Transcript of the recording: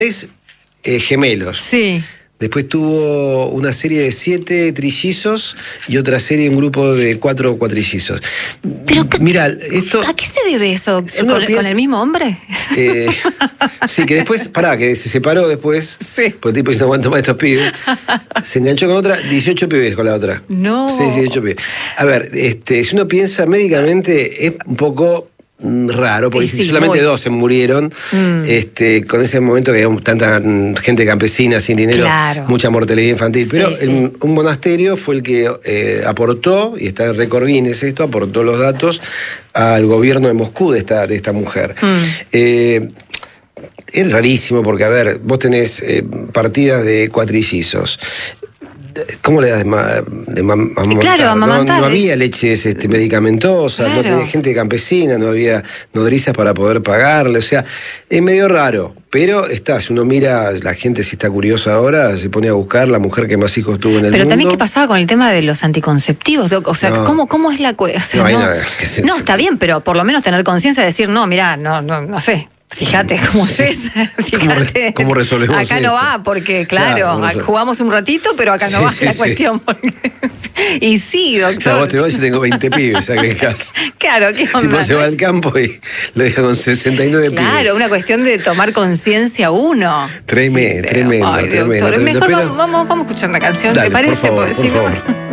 Es gemelos. Sí. Después tuvo una serie de 7 trillizos y otra serie, un grupo de 4 cuatrillizos. Pero mira, esto... ¿A qué se debe eso? ¿Con el mismo hombre? Sí, que después, que se separó después, sí. Porque el tipo dice, no aguanto más estos pibes. Se enganchó con otra, 18 pibes con la otra. No. Sí, 18 pibes. A ver, si uno piensa médicamente, es un poco raro, porque sí, solamente 2 se murieron, con ese momento que había tanta gente campesina sin dinero, claro. Mucha mortalidad infantil, pero un monasterio fue el que aportó, y está en récord Guinness esto, aportó los datos al gobierno de Moscú de esta mujer. Es rarísimo porque, a ver, vos tenés partidas de cuatrillizos. ¿Cómo le das de amamantar? Claro, amamantar. No había leches medicamentosas, claro. No tenía gente campesina, no había nodrizas para poder pagarle, o sea, es medio raro. Pero si uno mira, la gente si está curiosa ahora, se pone a buscar la mujer que más hijos tuvo en el mundo. Pero también, ¿qué pasaba con el tema de los anticonceptivos, Doc? O sea, ¿cómo es la cuestión? No, está bien, pero por lo menos tener conciencia de decir, no, mirá, no sé. Fíjate cómo es eso. Fíjate. ¿Cómo resolvemos acá esto? No va, porque claro jugamos un ratito, pero acá no va la cuestión. Porque... Y sí, doctor. Claro, vos te vas y tengo 20 pibes acá en casa. Claro, ¿qué onda? Tipo se va al campo y le deja con 69 pibes. Claro, una cuestión de tomar conciencia uno. Tremendo. Ay, doctor, mejor vamos a escuchar una canción, Dale, ¿te parece? por favor.